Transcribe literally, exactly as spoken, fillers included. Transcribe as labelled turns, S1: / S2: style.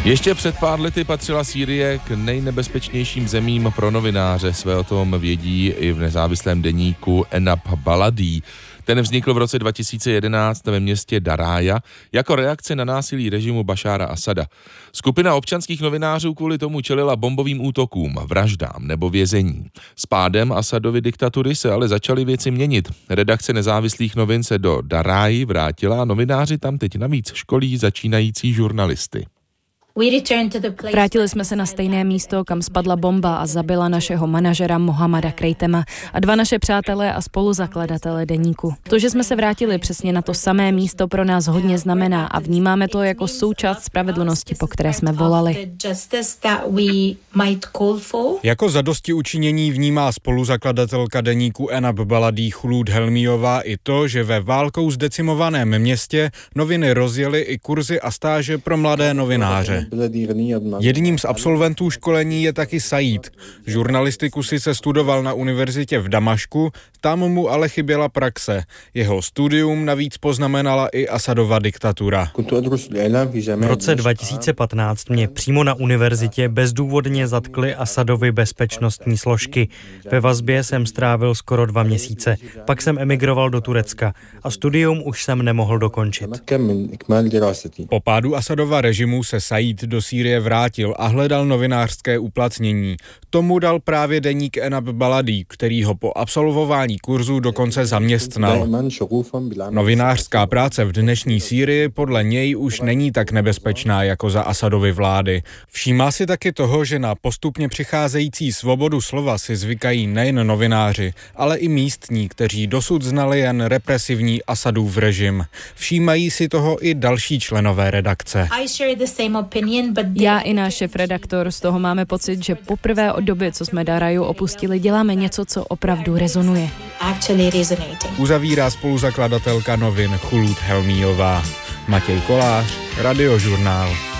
S1: Ještě před pár lety patřila Sýrie k nejnebezpečnějším zemím pro novináře. Své o tom vědí i v nezávislém deníku Enab Baladi. Ten vznikl v roce dva tisíce jedenáct ve městě Darája jako reakce na násilí režimu Bašára Asada. Skupina občanských novinářů kvůli tomu čelila bombovým útokům, vraždám nebo vězení. S pádem Asadovy diktatury se ale začaly věci měnit. Redakce nezávislých novin se do Daráji vrátila a novináři tam teď navíc školí začínající žurnalisty.
S2: Vrátili jsme se na stejné místo, kam spadla bomba a zabila našeho manažera Mohamada Krejtema a dva naše přátelé a spoluzakladatele deníku. To, že jsme se vrátili přesně na to samé místo, pro nás hodně znamená a vnímáme to jako součást spravedlnosti, po které jsme volali.
S3: Jako zadostiučinění vnímá spoluzakladatelka deníku Enab Baladi Chulud Helmijová i to, že ve válkou zdecimovaném městě noviny rozjely i kurzy a stáže pro mladé novináře. Jedním z absolventů školení je taky Said. Žurnalistiku si se studoval na univerzitě v Damašku, tam mu ale chyběla praxe. Jeho studium navíc poznamenala i Asadova diktatura.
S4: V roce dva tisíce patnáct mě přímo na univerzitě bezdůvodně zatkly Asadovy bezpečnostní složky. Ve vazbě jsem strávil skoro dva měsíce. Pak jsem emigroval do Turecka a studium už jsem nemohl dokončit.
S3: Po pádu Asadova režimu se Said do Sýrie vrátil a hledal novinářské uplatnění. Tomu dal právě deník Enab Baladi, který ho po absolvování kurzu dokonce zaměstnal. Novinářská práce v dnešní Sýrii podle něj už není tak nebezpečná jako za Asadovy vlády. Všímá si taky toho, že na postupně přicházející svobodu slova si zvykají nejen novináři, ale i místní, kteří dosud znali jen represivní Asadův režim. Všímají si toho i další členové redakce.
S2: Já i náš šéfredaktor z toho máme pocit, že poprvé od doby, co jsme Daraju opustili, děláme něco, co opravdu rezonuje.
S3: Uzavírá spoluzakladatelka novin Chulud Helmijová. Matěj Kolář, Radiožurnál.